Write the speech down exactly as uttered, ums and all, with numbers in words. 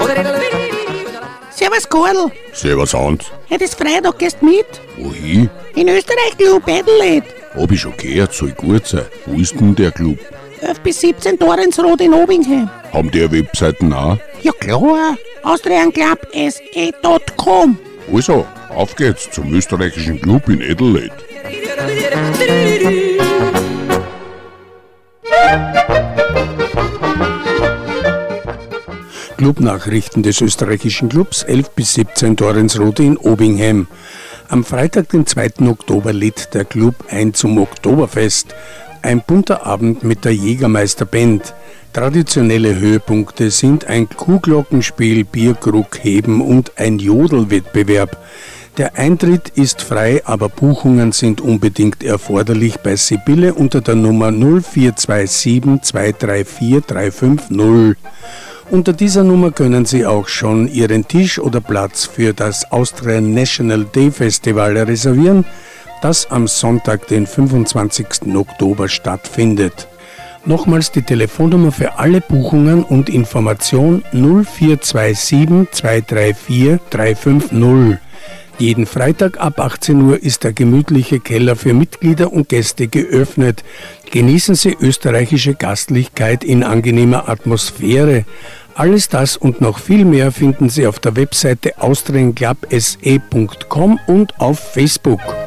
Servus Karl. Servus Hans. Heute ist Freitag, gehst mit? Wohin? In Österreich Club Adelaide. Hab ich schon gehört, soll gut sein. Wo ist denn der Club? elf bis siebzehn Torrensrod in Obingheim. Haben die eine Webseiten auch? Ja klar, austrian club s e punkt com. Also, auf geht's zum österreichischen Club in Adelaide. Clubnachrichten des österreichischen Clubs elf bis siebzehn Torrensrode in Obingheim. Am Freitag, den zweiten Oktober, lädt der Club ein zum Oktoberfest. Ein bunter Abend mit der Jägermeister-Band. Traditionelle Höhepunkte sind ein Kuhglockenspiel, Bierkrug heben und ein Jodelwettbewerb. Der Eintritt ist frei, aber Buchungen sind unbedingt erforderlich bei Sibylle unter der Nummer null vier zwei sieben zwei drei vier drei fünf null. Unter dieser Nummer können Sie auch schon Ihren Tisch oder Platz für das Austrian National Day Festival reservieren, das am Sonntag, den fünfundzwanzigsten Oktober stattfindet. Nochmals die Telefonnummer für alle Buchungen und Information null vier zwei sieben zwei drei vier drei fünf null. Jeden Freitag ab achtzehn Uhr ist der gemütliche Keller für Mitglieder und Gäste geöffnet. Genießen Sie österreichische Gastlichkeit in angenehmer Atmosphäre. Alles das und noch viel mehr finden Sie auf der Webseite austrian club s e punkt com und auf Facebook.